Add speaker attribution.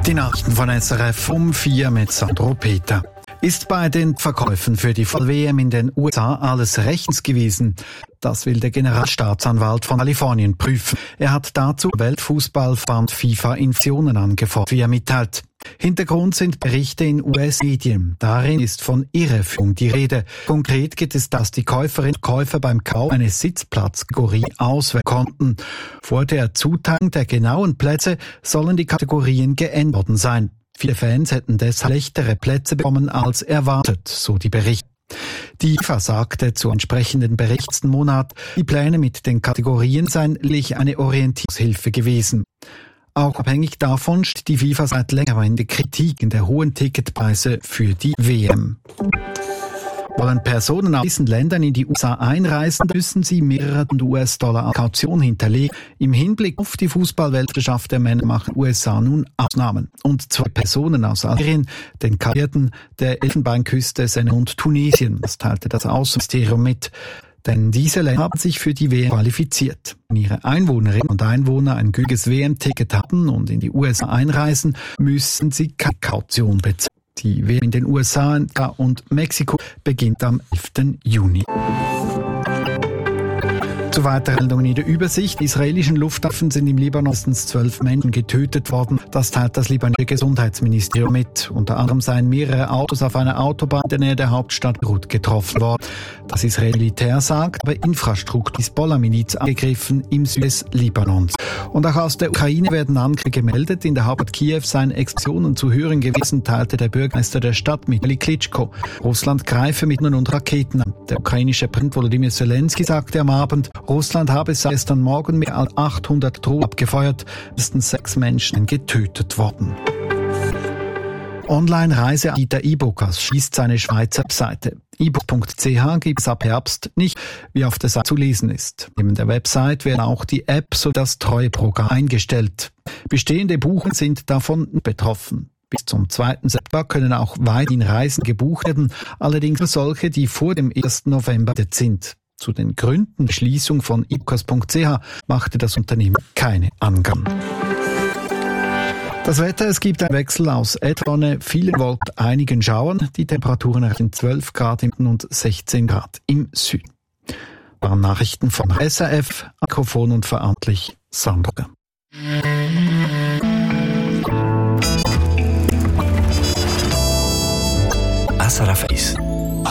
Speaker 1: Die Nachrichten von SRF um 4 mit Sandro Peter. Ist bei den Verkäufen für die WM in den USA alles rechtens gewesen? Das will der Generalstaatsanwalt von Kalifornien prüfen. Er hat dazu Weltfußballverband FIFA Informationen angefordert, wie er mitteilt. Hintergrund sind Berichte in US-Medien. Darin ist von Irreführung die Rede. Konkret geht es, dass die Käuferinnen und Käufer beim Kauf eine Sitzplatzkategorie auswählen konnten. Vor der Zuteilung der genauen Plätze sollen die Kategorien geändert worden sein. Viele Fans hätten deshalb schlechtere Plätze bekommen als erwartet, so die Berichte. Die FIFA sagte zu entsprechenden Berichtsmonat, Monat, die Pläne mit den Kategorien seien lediglich eine Orientierungshilfe gewesen. Auch abhängig davon steht die FIFA seit längerem in der Kritik in der hohen Ticketpreise für die WM. Wollen Personen aus diesen Ländern in die USA einreisen, müssen sie mehrere US-Dollar als Kaution hinterlegen. Im Hinblick auf die Fußballweltmeisterschaft der Männer machen USA nun Ausnahmen. Und 2 Personen aus Algerien, den Kapverden, der Elfenbeinküste, Senegal und Tunesien. Das teilte das Außenministerium mit. Denn diese Länder haben sich für die WM qualifiziert. Wenn ihre Einwohnerinnen und Einwohner ein gültiges WM-Ticket haben und in die USA einreisen, müssen sie keine Kaution bezahlen. Die WM in den USA und Mexiko beginnt am 11. Juni. Zu weiteren Meldungen in der Übersicht. Die israelischen Luftwaffen sind im Libanon mindestens 12 Menschen getötet worden. Das teilt das libanesische Gesundheitsministerium mit. Unter anderem seien mehrere Autos auf einer Autobahn in der Nähe der Hauptstadt Beirut getroffen worden. Das israelische Militär sagt, aber Infrastruktur Hisbollah-Miliz angegriffen im Süden des Libanons. Und auch aus der Ukraine werden Angriffe gemeldet. In der Hauptstadt Kiew seien Explosionen zu hören gewesen, teilte der Bürgermeister der Stadt Michail Klitschko. Russland greife mit Drohnen und Raketen an. Der ukrainische Präsident Volodymyr Zelensky sagte am Abend, Russland habe seit gestern Morgen mehr als 800 Drohnen abgefeuert, mindestens 6 Menschen getötet worden. Online-Reiseanbieter eBookers schließt seine Schweizer Webseite. ebook.ch gibt es ab Herbst nicht, wie auf der Seite zu lesen ist. Neben der Website werden auch die App sowie das Treueprogramm eingestellt. Bestehende Buchungen sind davon betroffen. Bis zum 2. September können auch weiterhin Reisen gebucht werden, allerdings nur solche, die vor dem 1. November sind. Zu den Gründen der Schließung von ebookers.ch machte das Unternehmen keine Angaben. Das Wetter, es gibt einen Wechsel aus Sonne, vielen Wolken, einigen Schauern. Die Temperaturen erreichen 12 Grad im Norden und 16 Grad im Süden. Waren Nachrichten von SRF, Mikrofon und verantwortlich Sandra.
Speaker 2: SRF 1